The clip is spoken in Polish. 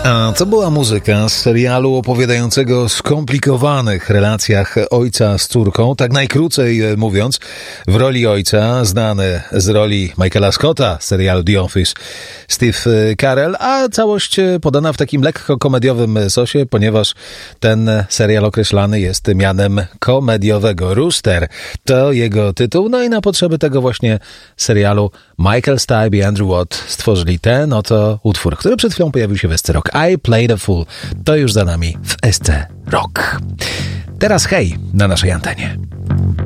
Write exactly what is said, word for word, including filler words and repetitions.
A to była muzyka z serialu opowiadającego o skomplikowanych relacjach ojca z córką, tak najkrócej mówiąc. W roli ojca znany z roli Michaela Scotta z serialu The Office Steve Carell, a całość podana w takim lekko komediowym sosie, ponieważ ten serial określany jest mianem komediowego. Rooster to jego tytuł, no i na potrzeby tego właśnie serialu Michael Stipe i Andrew Watt stworzyli ten oto utwór, który przed chwilą pojawił się w S C Rock. I Played a Fool. To już za nami w S C Rock. Teraz hej na naszej antenie.